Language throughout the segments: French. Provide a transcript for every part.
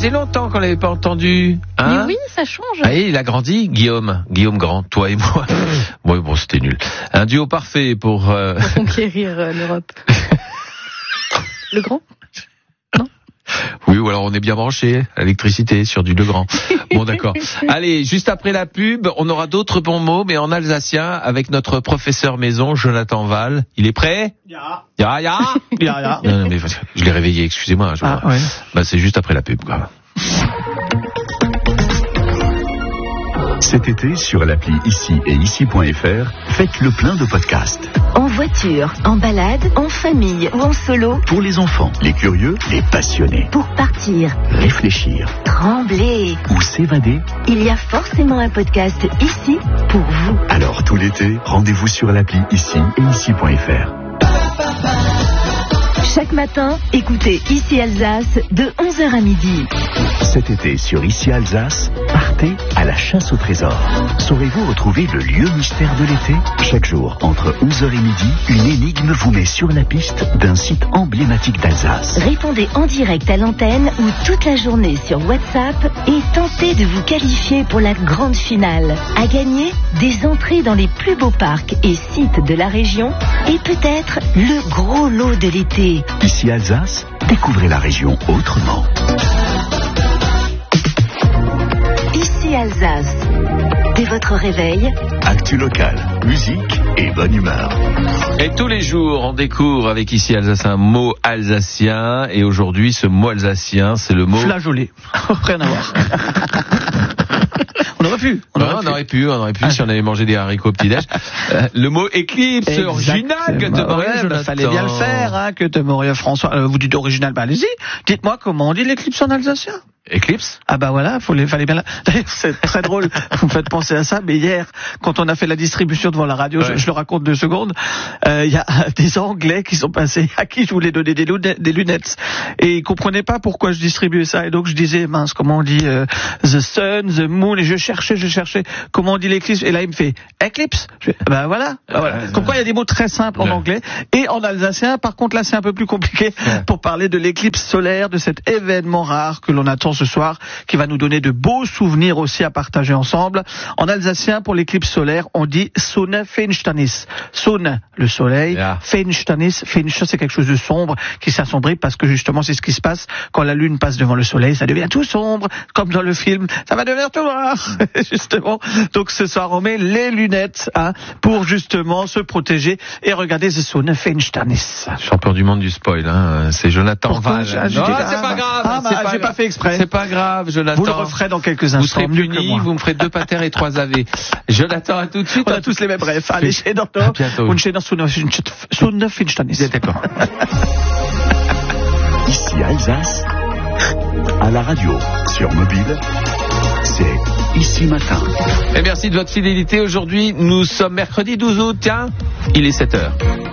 faisait longtemps qu'on l'avait pas entendu. Hein? Mais oui, ça change. Ah, il a grandi, Guillaume Grand, toi et moi. Oui, bon, c'était nul. Un duo parfait pour conquérir l'Europe. Le Grand? Oui, ou alors on est bien branché à l'électricité sur du Legrand. Bon, d'accord. Allez, juste après la pub, on aura d'autres bons mots, mais en alsacien, avec notre professeur maison, Jonathan Val. Il est prêt? Ya. Non, mais je l'ai réveillé, excusez-moi. Ouais. Bah, c'est juste après la pub, quoi. Cet été, sur l'appli Ici et Ici.fr, faites le plein de podcasts. En voiture, en balade, en famille ou en solo. Pour les enfants, les curieux, les passionnés. Pour partir, Réfléchir trembler. ou s'évader. Il y a forcément un podcast ici pour vous. Alors tout l'été, rendez-vous sur l'appli Ici et Ici.fr. Chaque matin, écoutez Ici Alsace de 11h à midi. Cet été, sur Ici Alsace, partez à la chasse au trésor. Saurez-vous retrouver le lieu mystère de l'été? Chaque jour, entre 11h et midi, une énigme vous met sur la piste d'un site emblématique d'Alsace. Répondez en direct à l'antenne ou toute la journée sur WhatsApp et tentez de vous qualifier pour la grande finale. À gagner, des entrées dans les plus beaux parcs et sites de la région et peut-être le gros lot de l'été. Ici Alsace, découvrez la région autrement. Ici Alsace. Dès votre réveil, Actu locale, musique et bonne humeur. Et tous les jours, on découvre avec Ici Alsace un mot alsacien. Et aujourd'hui, ce mot alsacien, c'est le mot... Flageolet. Rien à voir. On aurait pu si on avait mangé des haricots au petit-déj. Le mot éclipse, original, que te il fallait bien le faire, hein, que te Maurice François. Vous dites original, bah allez-y. Dites-moi comment on dit l'éclipse en alsacien. Éclipse? Ah bah voilà, fallait bien. D'ailleurs, c'est très drôle. Vous me faites penser à ça. Mais hier, quand on a fait la distribution devant la radio, je le raconte 2 secondes. Il y a des Anglais qui sont passés à qui je voulais donner des lunettes et ils comprenaient pas pourquoi je distribuais ça. Et donc je disais mince, comment on dit the sun, the moon. Et je cherchais comment on dit l'éclipse. Et là il me fait eclipse. Bah voilà. Comme quoi il y a des mots très simples en anglais et en alsacien. Par contre là c'est un peu plus compliqué pour parler de l'éclipse solaire, de cet événement rare que l'on attend ce soir, qui va nous donner de beaux souvenirs aussi à partager ensemble. En alsacien, pour l'éclipse solaire, on dit Sonnefinsternis. Sonne, le soleil. Finsternis, finster, c'est quelque chose de sombre qui s'assombrit parce que justement, c'est ce qui se passe quand la lune passe devant le soleil. Ça devient tout sombre, comme dans le film. Ça va devenir tout noir, justement. Donc ce soir, on met les lunettes, hein, pour justement se protéger et regarder ce Sonnefinsternis. Champion du monde du spoil, hein. C'est Jonathan Val. C'est pas grave. J'ai pas fait exprès. C'est pas grave, Jonathan. Vous le referez dans quelques instants. Vous serez puni, vous me ferez 2 patères et 3 AV. Jonathan, à tout de suite. On a tous les mêmes brefs. Allez, chez Docteur. À bientôt. Und chez Sonnefinsternis. D'accord. Ici Alsace, à la radio, sur mobile, c'est Ici Matin. Et merci de votre fidélité. Aujourd'hui, nous sommes mercredi 12 août. Tiens, il est 7h.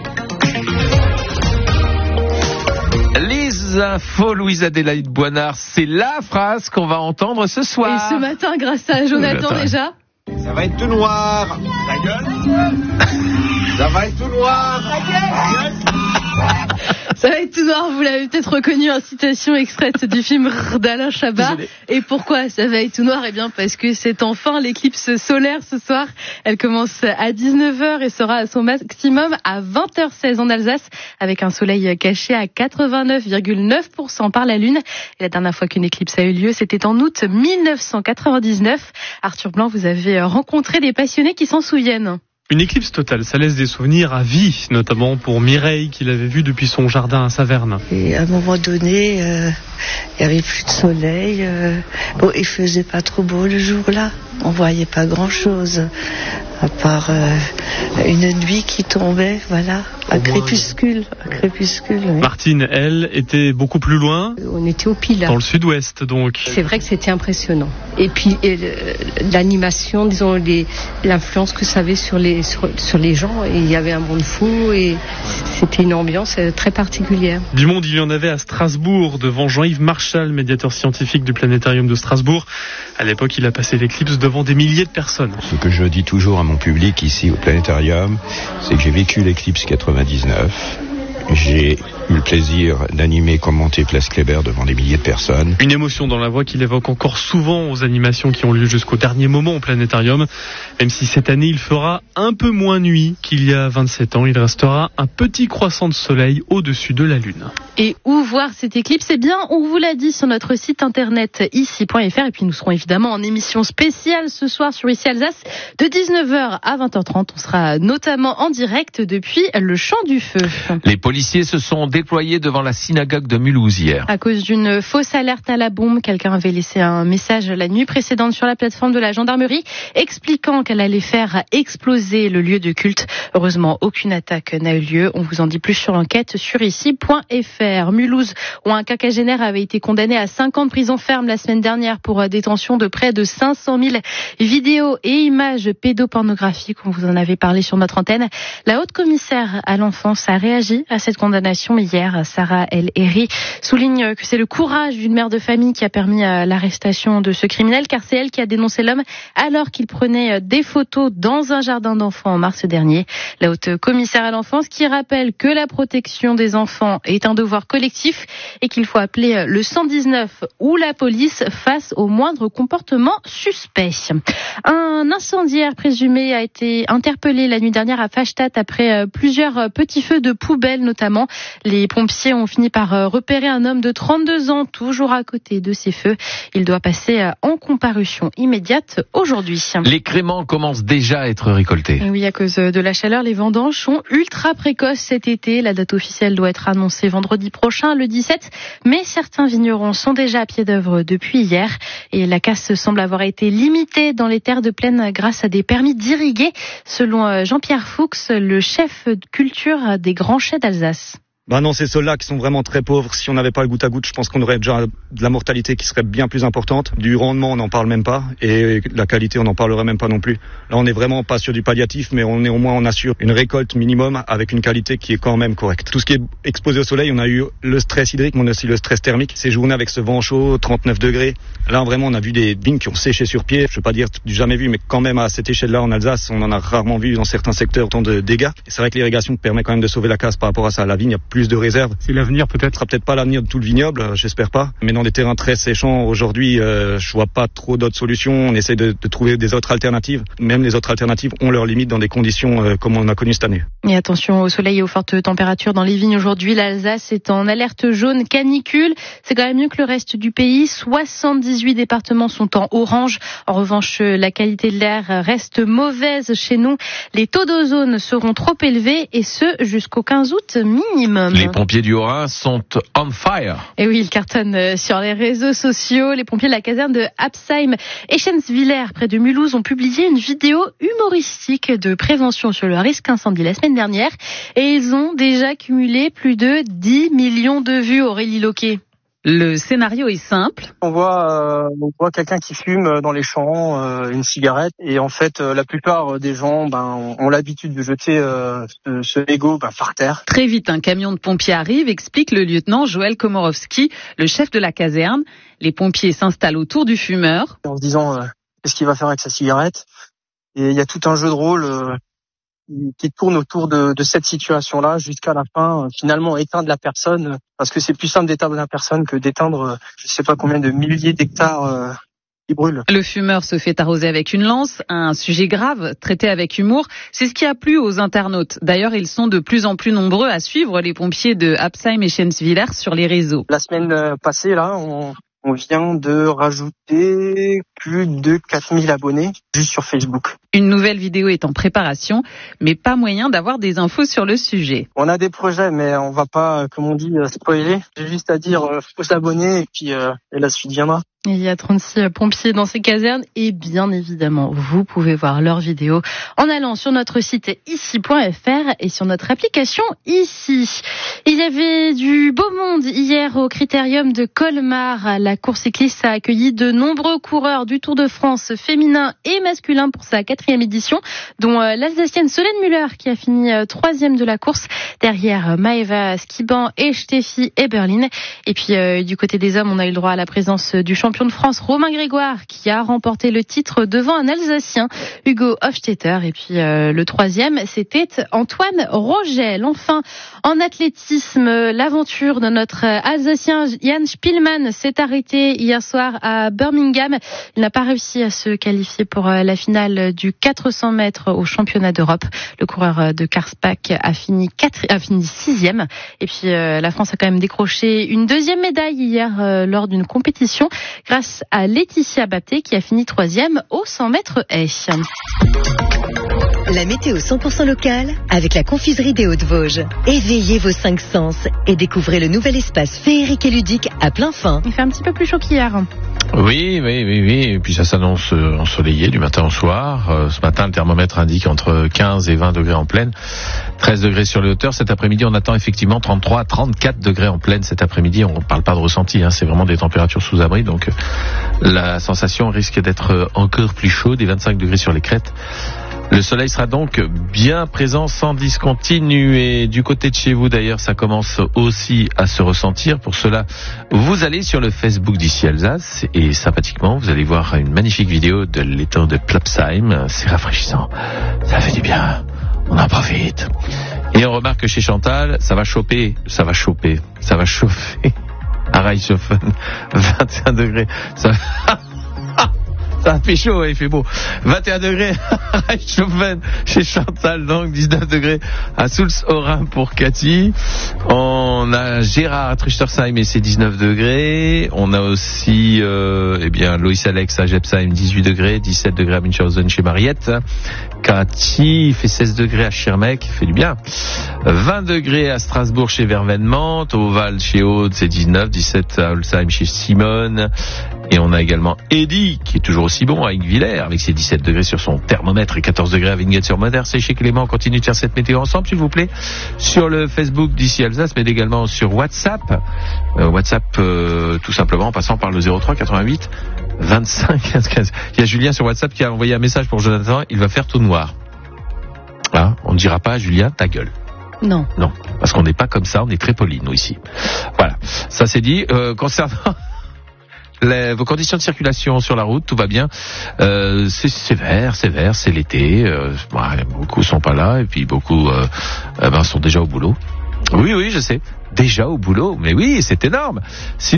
Les infos, Louise Adélaïde Boinard, c'est la phrase qu'on va entendre ce soir. Et ce matin, grâce à Jonathan déjà. Ça va être tout noir. Ta gueule. Ça va être tout noir. Ta gueule. Ça va être tout noir, vous l'avez peut-être reconnu en citation extraite du film d'Alain Chabat. Désolé. Et pourquoi ça va être tout noir? Eh bien parce que c'est enfin l'éclipse solaire ce soir. Elle commence à 19h et sera à son maximum à 20h16 en Alsace, avec un soleil caché à 89,9% par la Lune. Et la dernière fois qu'une éclipse a eu lieu, c'était en août 1999. Arthur Blanc, vous avez rencontré des passionnés qui s'en souviennent. Une éclipse totale, ça laisse des souvenirs à vie, notamment pour Mireille qui l'avait vue depuis son jardin à Saverne. Et à un moment donné, il y avait plus de soleil. Bon, il faisait pas trop beau le jour-là. On voyait pas grand-chose, à part une nuit qui tombait, voilà, un crépuscule. Oui. Martine, elle, était beaucoup plus loin. On était au Pilat. Dans le sud-ouest, donc. C'est vrai que c'était impressionnant. Et puis l'animation, disons, l'influence que ça avait sur les gens. Et il y avait un monde fou et c'était une ambiance très particulière. Du monde, il y en avait à Strasbourg, devant Jean-Yves Marchal, médiateur scientifique du planétarium de Strasbourg. À l'époque, il a passé l'éclipse devant des milliers de personnes. Ce que je dis toujours à mon public ici au planétarium, c'est que j'ai vécu l'éclipse 99. J'ai eu le plaisir d'animer, commenter Place Kléber devant des milliers de personnes. Une émotion dans la voix qu'il évoque encore souvent aux animations qui ont lieu jusqu'au dernier moment au planétarium. Même si cette année il fera un peu moins nuit qu'il y a 27 ans, il restera un petit croissant de soleil au-dessus de la Lune. Et où voir cette éclipse? Eh bien, on vous l'a dit sur notre site internet ici.fr. Et puis nous serons évidemment en émission spéciale ce soir sur Ici Alsace de 19h à 20h30. On sera notamment en direct depuis le Champ du Feu. Les policiers se sont déployés devant la synagogue de Mulhouse hier. À cause d'une fausse alerte à la bombe, quelqu'un avait laissé un message la nuit précédente sur la plateforme de la gendarmerie expliquant qu'elle allait faire exploser le lieu de culte. Heureusement, aucune attaque n'a eu lieu. On vous en dit plus sur l'enquête sur ici.fr. Mulhouse, où un quinquagénaire avait été condamné à 5 ans de prison ferme la semaine dernière pour détention de près de 500 000 vidéos et images pédopornographiques. On vous en avait parlé sur notre antenne. La haute commissaire à l'enfance a réagi à cette condamnation hier. Sarah El Héry souligne que c'est le courage d'une mère de famille qui a permis l'arrestation de ce criminel, car c'est elle qui a dénoncé l'homme alors qu'il prenait des photos dans un jardin d'enfants en mars dernier. La haute commissaire à l'enfance qui rappelle que la protection des enfants est un devoir collectif et qu'il faut appeler le 119 ou la police face au moindre comportement suspect. Un incendiaire présumé a été interpellé la nuit dernière à Fastad après plusieurs petits feux de poubelle notamment. Les pompiers ont fini par repérer un homme de 32 ans toujours à côté de ces feux. Il doit passer en comparution immédiate aujourd'hui. Les créments commencent déjà à être récoltés. Oui, à cause de la chaleur, les vendanges sont ultra précoces cet été. La date officielle doit être annoncée vendredi prochain, le 17. Mais certains vignerons sont déjà à pied d'œuvre depuis hier. Et la casse semble avoir été limitée dans les terres de plaine grâce à des permis d'irriguer, selon Jean-Pierre Fuchs, le chef de culture des Grands Chais d'Alsace. Bah non, ces sols-là qui sont vraiment très pauvres. Si on n'avait pas le goutte à goutte, je pense qu'on aurait déjà de la mortalité qui serait bien plus importante. Du rendement, on n'en parle même pas. Et la qualité, on n'en parlerait même pas non plus. Là, on n'est vraiment pas sur du palliatif, mais on assure une récolte minimum avec une qualité qui est quand même correcte. Tout ce qui est exposé au soleil, on a eu le stress hydrique, mais on a aussi le stress thermique. Ces journées avec ce vent chaud, 39 degrés. Là, vraiment, on a vu des vignes qui ont séché sur pied. Je veux pas dire du jamais vu, mais quand même à cette échelle-là en Alsace, on en a rarement vu dans certains secteurs autant de dégâts. Et c'est vrai que l'irrigation permet quand même de sauver la casse par rapport à ça. La vigne a plus de réserves. C'est l'avenir peut-être. Ce sera peut-être pas l'avenir de tout le vignoble, j'espère pas. Mais dans des terrains très séchants aujourd'hui, je vois pas trop d'autres solutions. On essaie de trouver des autres alternatives. Même les autres alternatives ont leurs limites dans des conditions comme on a connu cette année. Et attention au soleil et aux fortes températures dans les vignes aujourd'hui. L'Alsace est en alerte jaune canicule. C'est quand même mieux que le reste du pays. 78 départements sont en orange. En revanche, la qualité de l'air reste mauvaise chez nous. Les taux d'ozone seront trop élevés et ce jusqu'au 15 août minimum. Les pompiers du Haut-Rhin sont on fire. Et oui, ils cartonnent sur les réseaux sociaux. Les pompiers de la caserne de Absheim et Eschenswiller, près de Mulhouse, ont publié une vidéo humoristique de prévention sur le risque incendie la semaine dernière. Et ils ont déjà cumulé plus de 10 millions de vues, Aurélie Loquet. Le scénario est simple. On voit quelqu'un qui fume dans les champs une cigarette et en fait la plupart des gens ont l'habitude de jeter ce mégot par terre. Très vite, un camion de pompiers arrive, explique le lieutenant Joël Komorowski, le chef de la caserne. Les pompiers s'installent autour du fumeur. En se disant qu'est-ce qu'il va faire avec sa cigarette, et il y a tout un jeu de rôle qui tourne autour de cette situation-là jusqu'à la fin, finalement éteindre la personne, parce que c'est plus simple d'éteindre la personne que d'éteindre je sais pas combien de milliers d'hectares qui brûlent. Le fumeur se fait arroser avec une lance, un sujet grave, traité avec humour. C'est ce qui a plu aux internautes. D'ailleurs, ils sont de plus en plus nombreux à suivre les pompiers de Absheim et Eschenswiller sur les réseaux. La semaine passée, là, on vient de rajouter plus de 4000 abonnés juste sur Facebook. Une nouvelle vidéo est en préparation, mais pas moyen d'avoir des infos sur le sujet. On a des projets, mais on va pas, comme on dit, spoiler. J'ai juste à dire, faut s'abonner et puis et la suite viendra. Il y a 36 pompiers dans ces casernes et bien évidemment, vous pouvez voir leurs vidéos en allant sur notre site ici.fr et sur notre application Ici. Il y avait du beau monde hier au Critérium de Colmar. La course cycliste a accueilli de nombreux coureurs du Tour de France féminin et masculin pour sa 4e 4e édition, dont l'Alsacienne Solène Müller qui a fini 3e de la course, derrière Maeva Skiban et Steffi Eberlin. Et puis du côté des hommes, on a eu le droit à la présence du champion de France Romain Grégoire qui a remporté le titre devant un Alsacien, Hugo Hofstetter. Et puis le 3e, c'était Antoine Rogel. Enfin, en athlétisme, l'aventure de notre Alsacien Jan Spielmann s'est arrêtée hier soir à Birmingham. Il n'a pas réussi à se qualifier pour la finale du 400 mètres au championnat d'Europe. Le coureur de Karlsbach a fini 6e. Et puis la France a quand même décroché une 2e médaille hier lors d'une compétition grâce à Laetitia Batté qui a fini 3e au 100 mètres haies. La météo 100% locale avec la confiserie des Hauts-de-Vosges. Éveillez vos 5 sens et découvrez le nouvel espace féerique et ludique à plein fin. Il fait un petit peu plus chaud qu'hier. Oui. Et puis ça s'annonce ensoleillé du matin au soir. Ce matin, le thermomètre indique entre 15 et 20 degrés en plaine, 13 degrés sur les hauteurs. Cet après-midi, on attend effectivement 33 à 34 degrés en plaine cet après-midi. On ne parle pas de ressenti, c'est vraiment des températures sous abri. Donc la sensation risque d'être encore plus chaude, et 25 degrés sur les crêtes. Le soleil sera donc bien présent sans discontinuer. Du côté de chez vous d'ailleurs, ça commence aussi à se ressentir. Pour cela, vous allez sur le Facebook d'Ici Alsace et sympathiquement, vous allez voir une magnifique vidéo de l'étang de Plopsheim. C'est rafraîchissant, ça fait du bien, on en profite. Et on remarque que chez Chantal, ça va chauffer. À Reichshofen, 21 degrés. Ça fait chaud, il fait beau. 21 degrés à Reichshofen chez Chantal, donc 19 degrés à Soultz-Orin pour Cathy. On a Gérard à Trichtersheim et c'est 19 degrés. On a aussi Loïs Alex à Jepsheim, 18 degrés, 17 degrés à Münchhausen chez Mariette. Cathy fait 16 degrés à Schirmeck, fait du bien. 20 degrés à Strasbourg chez Vervenmont, au Val chez Aude, c'est 19, 17 à Holzheim chez Simone. Et on a également Eddy, qui est toujours aussi bon à Ingvillers, avec ses 17 degrés sur son thermomètre et 14 degrés à Vinguet-sur-Moder. C'est chez Clément. On continue de faire cette météo ensemble, s'il vous plaît, sur le Facebook d'Ici Alsace, mais également sur WhatsApp. Tout simplement en passant par le 03 88 25 15 15. Il y a Julien sur WhatsApp qui a envoyé un message pour Jonathan. Il va faire tout noir. Là, on ne dira pas à Julien, ta gueule. Non, parce qu'on n'est pas comme ça. On est très polis, nous, ici. Voilà, ça c'est dit. Concernant vos conditions de circulation sur la route, tout va bien. C'est sévère, c'est l'été. Beaucoup sont pas là et puis beaucoup sont déjà au boulot. Oui, je sais. Déjà au boulot, mais oui, c'est énorme.